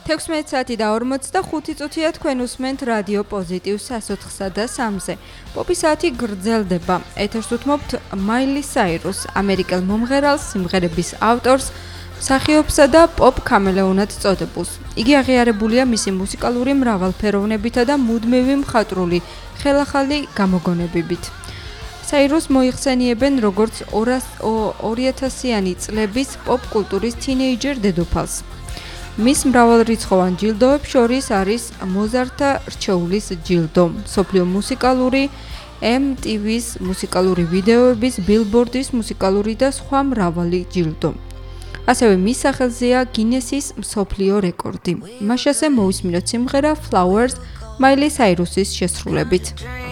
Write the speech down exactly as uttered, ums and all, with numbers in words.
თექვსმეტი საათი და ორმოცდახუთი წუთია თქვენ უსმენთ რადიო პოზიტივ სასოთხსა და სამზე. პოპი საათი გრძელდება. ეთერს უთმობთ მაილი საირუს, ამერიკელ მომღერალს, სიმღერების ავტორს, მსახიობსა და პოპ ქამელეონად წოდებულს. იგი აღიარებულია მისი მუსიკალური მრავალფეროვნებითა და მუდმივი მხატვრული ხელახალი გამოგონებებით. საირუს მოიხსენიებენ როგორც ორიათასიანი წლების პოპ კულტურის თინეიჯერ დედოფალს. მის მრავალრიცხოვან ჯილდოებს შორის არის მოზართა რჩეულის ჯილდო, მსოფლიო მუსიკალური, ემ ტი ვის მუსიკალური ვიდეოების, ბილბორდის მუსიკალური და სხვა მრავალი ჯილდო. ასევე მის სახელზეა გინესის მსოფლიო რეკორდი. მაშასე მოვისმინოთ სიმღერა Flowers მაილი საირუსის შესრულებით.